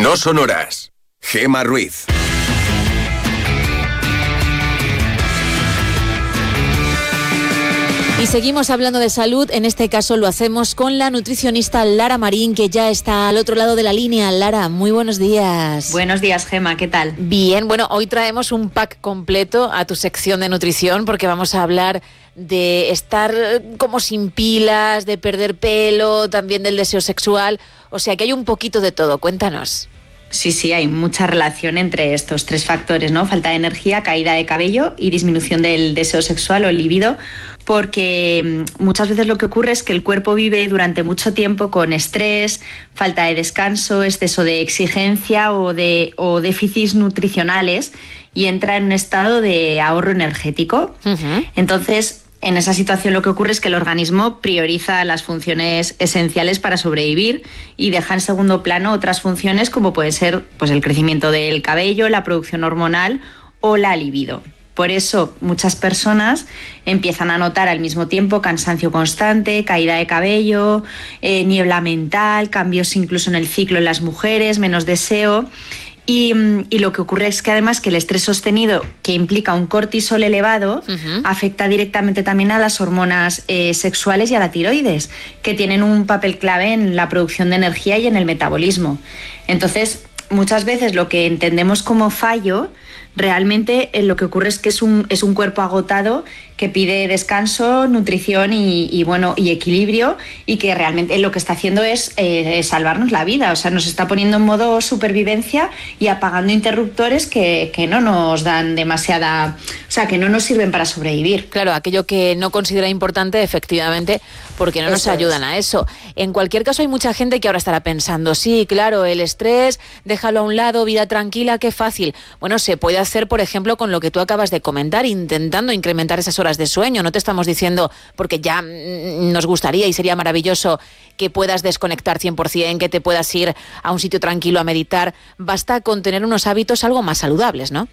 No sonoras. Gemma Ruiz. Y seguimos hablando de salud, en este caso lo hacemos con la nutricionista Lara Marín, que ya está al otro lado de la línea. Lara, muy buenos días. Buenos días, Gemma, ¿qué tal? Bien, bueno, hoy traemos un pack completo a tu sección de nutrición porque vamos a hablar de estar como sin pilas, de perder pelo, también del deseo sexual, o sea que hay un poquito de todo, cuéntanos. Sí, hay mucha relación entre estos tres factores, ¿no? Falta de energía, caída de cabello y disminución del deseo sexual o libido, porque muchas veces lo que ocurre es que el cuerpo vive durante mucho tiempo con estrés, falta de descanso, exceso de exigencia o déficits nutricionales y entra en un estado de ahorro energético. Uh-huh. Entonces, en esa situación lo que ocurre es que el organismo prioriza las funciones esenciales para sobrevivir y deja en segundo plano otras funciones como puede ser pues, el crecimiento del cabello, la producción hormonal o la libido. Por eso muchas personas empiezan a notar al mismo tiempo cansancio constante, caída de cabello, niebla mental, cambios incluso en el ciclo en las mujeres, menos deseo. Y lo que ocurre es que además que el estrés sostenido, que implica un cortisol elevado, uh-huh, afecta directamente también a las hormonas sexuales y a la tiroides, que tienen un papel clave en la producción de energía y en el metabolismo. Entonces, muchas veces lo que entendemos como fallo, realmente lo que ocurre es que es un cuerpo agotado que pide descanso, nutrición y equilibrio, y que realmente lo que está haciendo es salvarnos la vida. O sea, nos está poniendo en modo supervivencia y apagando interruptores que no nos dan demasiada... O sea, que no nos sirven para sobrevivir. Claro, aquello que no considera importante, efectivamente, porque no nos ayudan a eso. En cualquier caso, hay mucha gente que ahora estará pensando, sí, claro, el estrés, déjalo a un lado, vida tranquila, qué fácil. Bueno, se puede hacer, por ejemplo, con lo que tú acabas de comentar, intentando incrementar esas horas de sueño. No te estamos diciendo, porque ya nos gustaría y sería maravilloso que puedas desconectar 100%, que te puedas ir a un sitio tranquilo a meditar. Basta con tener unos hábitos algo más saludables, ¿no?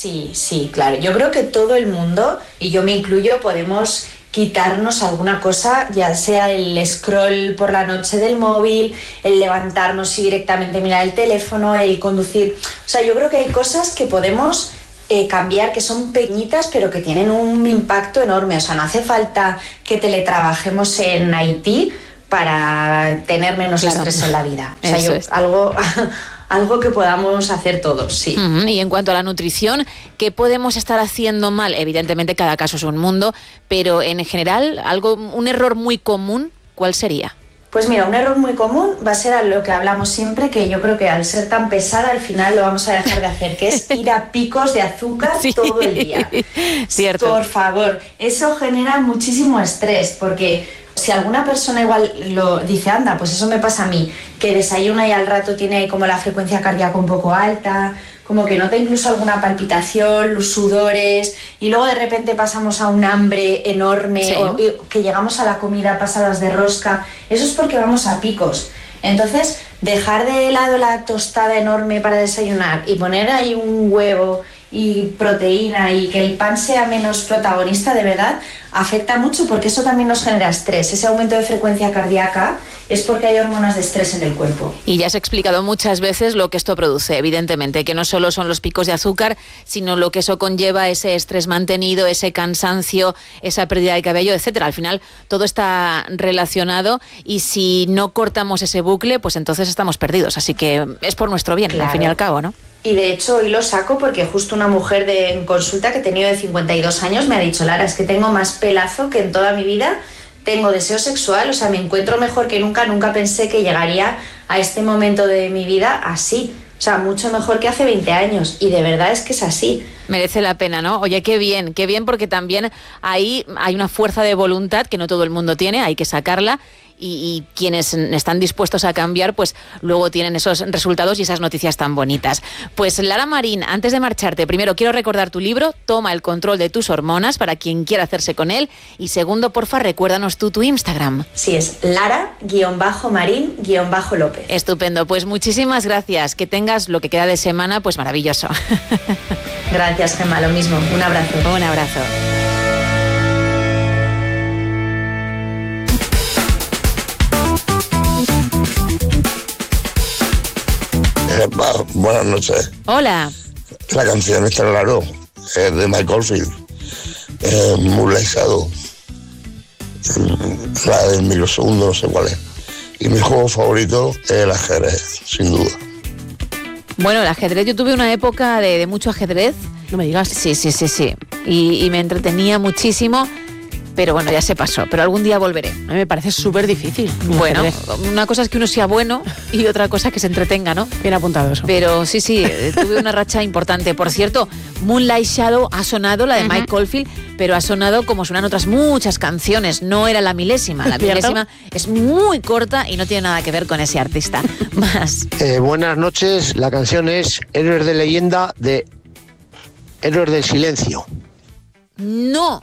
Sí, claro. Yo creo que todo el mundo, y yo me incluyo, podemos quitarnos alguna cosa, ya sea el scroll por la noche del móvil, el levantarnos y directamente mirar el teléfono, el conducir. O sea, yo creo que hay cosas que podemos cambiar, que son pequeñitas pero que tienen un impacto enorme. O sea, no hace falta que teletrabajemos en Haití para tener menos estrés en la vida. O sea, algo que podamos hacer todos, sí. Uh-huh. Y en cuanto a la nutrición, ¿qué podemos estar haciendo mal? Evidentemente cada caso es un mundo, pero en general, un error muy común, ¿cuál sería? Pues mira, un error muy común va a ser a lo que hablamos siempre, que yo creo que al ser tan pesada al final lo vamos a dejar de hacer, que es ir a picos de azúcar todo el día. Cierto. Por favor, eso genera muchísimo estrés, porque si alguna persona igual lo dice, anda, pues eso me pasa a mí, que desayuna y al rato tiene como la frecuencia cardíaca un poco alta, como que nota incluso alguna palpitación, los sudores, y luego de repente pasamos a un hambre enorme, sí, o que llegamos a la comida pasadas de rosca. Eso es porque vamos a picos. Entonces, dejar de lado la tostada enorme para desayunar y poner ahí un huevo y proteína y que el pan sea menos protagonista, de verdad, afecta mucho, porque eso también nos genera estrés. Ese aumento de frecuencia cardíaca es porque hay hormonas de estrés en el cuerpo. Y ya has explicado muchas veces lo que esto produce, evidentemente, que no solo son los picos de azúcar, sino lo que eso conlleva, ese estrés mantenido, ese cansancio, esa pérdida de cabello, etcétera. Al final todo está relacionado y si no cortamos ese bucle, pues entonces estamos perdidos. Así que es por nuestro bien, claro, al fin y al cabo, ¿no? Y de hecho hoy lo saco porque justo una mujer en consulta que he tenido de 52 años me ha dicho, Lara, es que tengo más pelazo que en toda mi vida, tengo deseo sexual, o sea, me encuentro mejor que nunca pensé que llegaría a este momento de mi vida así. O sea, mucho mejor que hace 20 años. Y de verdad es que es así. Merece la pena, ¿no? Oye, qué bien, porque también ahí hay una fuerza de voluntad que no todo el mundo tiene, hay que sacarla. Y quienes están dispuestos a cambiar, pues luego tienen esos resultados y esas noticias tan bonitas. Pues Lara Marín, antes de marcharte, primero quiero recordar tu libro, Toma el control de tus hormonas, para quien quiera hacerse con él. Y segundo, porfa, recuérdanos tú tu Instagram. Sí, es Lara-Marín-López. Estupendo, pues muchísimas gracias. Que tengas lo que queda de semana, pues maravilloso. Gracias, Gemma, lo mismo. Un abrazo. Un abrazo. Buenas noches. Hola. La canción está claro, es de Michael Field, Moonlight Shadow, la del microsegundo, no sé cuál es. Y mi juego favorito es el ajedrez, sin duda. Bueno, el ajedrez, yo tuve una época de mucho ajedrez. No me digas. Sí. Y me entretenía muchísimo. Pero bueno, ya se pasó, pero algún día volveré. A mí me parece súper difícil. Bueno, una cosa es que uno sea bueno y otra cosa que se entretenga, ¿no? Bien apuntado eso. Pero sí, tuve una racha importante. Por cierto, Moonlight Shadow ha sonado, la de Mike Oldfield, pero ha sonado como suenan otras muchas canciones. No era la milésima. La milésima es muy corta y no tiene nada que ver con ese artista. Más. Buenas noches, la canción es Héroes de Leyenda de Héroes del Silencio. No.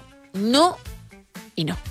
Y no.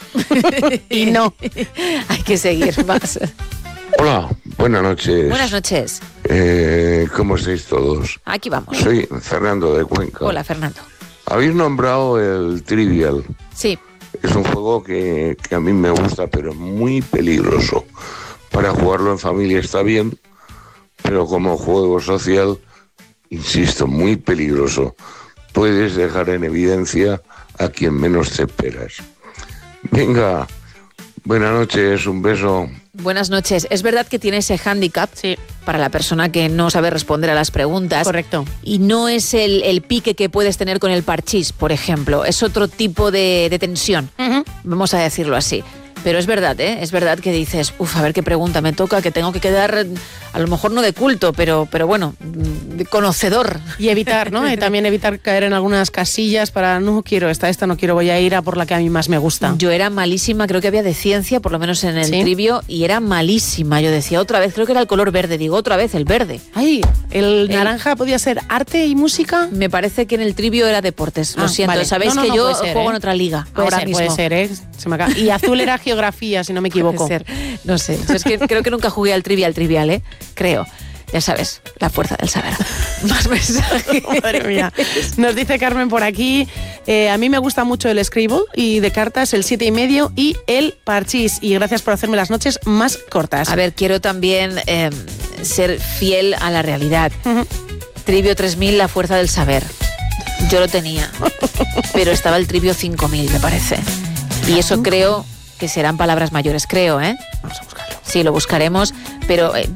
Y no. Hay que seguir más. Hola, buenas noches. Buenas noches. ¿Cómo estáis todos? Aquí vamos. Soy Fernando de Cuenca. Hola, Fernando. Habéis nombrado el Trivial. Sí. Es un juego que a mí me gusta, pero es muy peligroso. Para jugarlo en familia está bien, pero como juego social, insisto, muy peligroso. Puedes dejar en evidencia a quien menos te esperas. Venga, buenas noches, un beso. Buenas noches. Es verdad que tiene ese hándicap para la persona que no sabe responder a las preguntas. Correcto. Y no es el pique que puedes tener con el parchís, por ejemplo. Es otro tipo de tensión, vamos a decirlo así. Pero es verdad, es verdad que dices, a ver qué pregunta me toca, que tengo que quedar, a lo mejor no de culto, pero bueno, de conocedor. Y evitar, ¿no? También evitar caer en algunas casillas para, no quiero esta no quiero, voy a ir a por la que a mí más me gusta. Yo era malísima, creo que había de ciencia, por lo menos en el trivio, y era malísima. Yo decía, otra vez, creo que era el color verde, digo, otra vez el verde. Ay, ¿el naranja podía ser arte y música? Me parece que en el trivio era deportes, lo siento. Vale. Sabéis que yo juego en otra liga ahora mismo. Puede ser, Se me acaba. Y azul era geografía, si no me equivoco. Puede ser. No sé, es que creo que nunca jugué al trivial, creo. Ya sabes, la fuerza del saber. Más mensajes. Madre mía. Nos dice Carmen por aquí, a mí me gusta mucho el Scrabble y de cartas el 7,5 y el parchís. Y gracias por hacerme las noches más cortas. A ver, quiero también ser fiel a la realidad. Trivio 3000, la fuerza del saber. Yo lo tenía, pero estaba el trivio 5000, me parece. Y eso creo que serán palabras mayores, creo, Vamos a buscarlo. Sí, lo buscaremos, pero